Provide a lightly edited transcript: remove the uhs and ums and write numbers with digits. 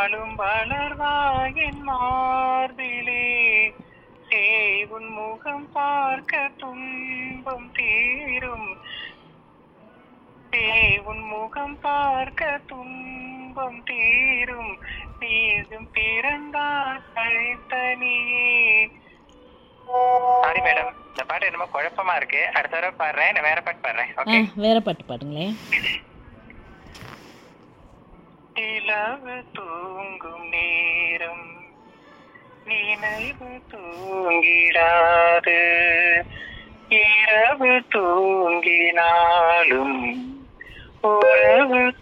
நாளும் வளர்வாயின் மார்பிலே உன் முகம் பார்க்க துன்பம் தீரும் உன் முகம் பார்க்க துன்பம் தீரும் நீதும் பிறந்தால் தனியே. சாரி மேடம், இந்த பாட்டு என்னமோ குழப்பமா இருக்கு. அடுத்த தடவை பாடுறேன், நான் வேற பாட்டு பாடுறேன். ஓகே, வேற பாட்டு பாடுங்களேன். நிலவு தூங்கும் நேரம் நினைவு தூங்கிடாது, இரவு தூங்கினாலும் உறவு